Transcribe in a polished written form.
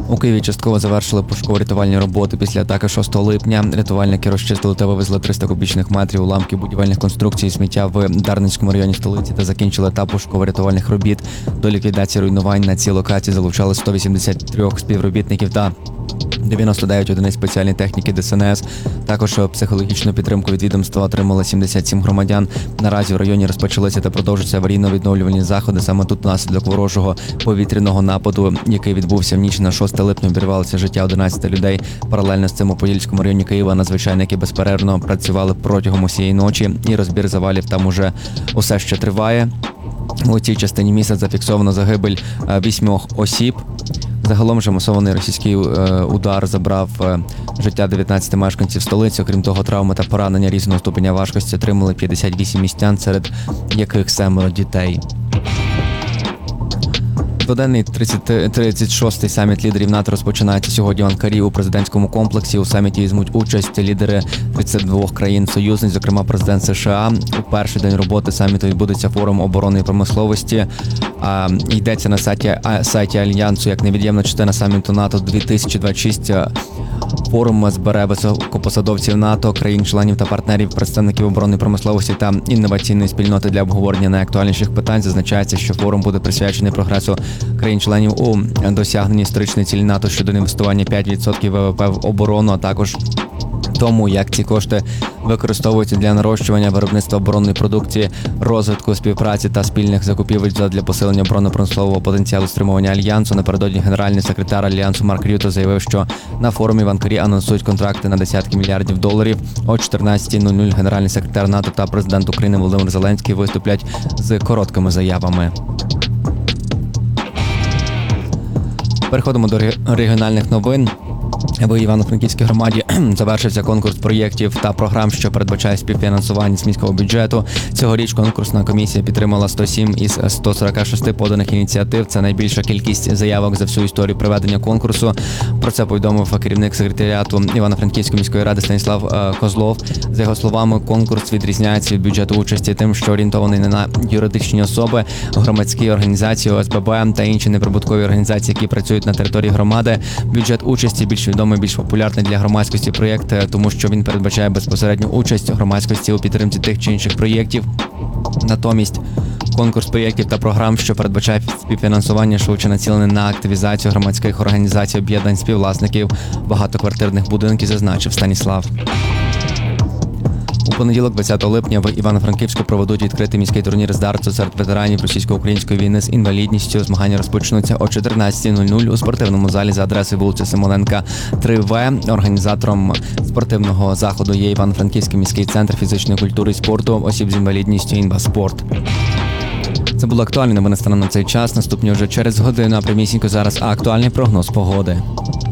У Києві частково завершили пошуково-рятувальні роботи після атаки 6 липня. Рятувальники розчистили та вивезли 300 кубічних метрів уламків будівельних конструкцій і сміття в Дарницькому районі столиці та закінчили етап пошуково-рятувальних робіт. До ліквідації руйнувань на цій локації залучали 183 співробітників та 99 одиниць спеціальної техніки ДСНС. Також психологічну підтримку від відомства отримали 77 громадян. Наразі в районі розпочалися та продовжуються аварійно-відновлювальні заходи. Саме тут внаслідок ворожого повітряного нападу, який відбувся в ніч на 6 липня, обірвалося життя 11 людей. Паралельно з цим у Подільському районі Києва надзвичайники безперервно працювали протягом усієї ночі, і розбір завалів там уже усе ще триває. У цій частині міста зафіксовано загибель 8 осіб. Загалом же масований російський удар забрав життя 19 мешканців столиці. Окрім того, травми та поранення різного ступеня важкості отримали 58 містян, серед яких 7 дітей. Дводенний 36-й саміт лідерів НАТО розпочинається сьогодні в Анкарі у президентському комплексі. У саміті візьмуть участь лідери 32 країн-союзниць, зокрема президент США. У перший день роботи саміту відбудеться форум оборонної промисловості. Йдеться на сайті Альянсу як невід'ємна частина саміту НАТО 2026. Форум збере високопосадовців НАТО, країн-членів та партнерів, представників оборонної промисловості та інноваційної спільноти для обговорення найактуальніших питань. Зазначається, що форум буде присвячений прогресу країн-членів у досягненні історичної цілі НАТО щодо інвестування 5% ВВП в оборону, а також тому, як ці кошти використовуються для нарощування виробництва оборонної продукції, розвитку співпраці та спільних закупівель для посилення оборонно-промислового потенціалу стримування Альянсу. Напередодні генеральний секретар Альянсу Марк Рюте заявив, що на форумі в Анкарі анонсують контракти на десятки мільярдів доларів. О 14:00 генеральний секретар НАТО та президент України Володимир Зеленський виступлять з короткими заявами. Переходимо до регіональних новин. В Івано-Франківській громаді завершився конкурс проєктів та програм, що передбачає співфінансування з міського бюджету. Цьогоріч конкурсна комісія підтримала 107 із 146 поданих ініціатив. Це найбільша кількість заявок за всю історію проведення конкурсу. Про це повідомив керівник секретаріату Івано-Франківської міської ради Станіслав Козлов. За його словами, конкурс відрізняється від бюджету участі тим, що орієнтований не на юридичні особи, громадські організації, ОСББ та інші неприбуткові організації, які працюють на території громади. Бюджет участі більш відомий, більш популярний для громадськості проєкт, тому що він передбачає безпосередню участь громадськості у підтримці тих чи інших проєктів. Натомість конкурс проєктів та програм, що передбачає співфінансування, швидше націлений на активізацію громадських організацій, об'єднань співвласників багатоквартирних будинків, зазначив Станіслав. У понеділок, 20 липня, в Івано-Франківську проведуть відкритий міський турнір з дартсу серед ветеранів російсько-української війни з інвалідністю. Змагання розпочнуться о 14:00 у спортивному залі за адресою вулиця Симоненка, 3В. Організатором спортивного заходу є Івано-Франківський міський центр фізичної культури і спорту осіб з інвалідністю «Інваспорт». Це було актуальне новини станом на цей час. Наступні вже через годину, а прямісінько зараз актуальний прогноз погоди.